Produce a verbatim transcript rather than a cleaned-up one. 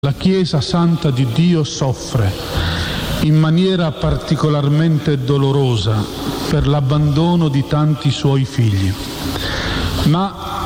La Chiesa Santa di Dio soffre in maniera particolarmente dolorosa per l'abbandono di tanti suoi figli, ma